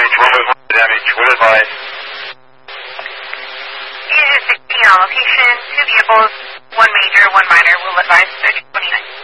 damage, damage, what advice? Unit 16 on location, 2 vehicles, 1 major, 1 minor, will advise 3029.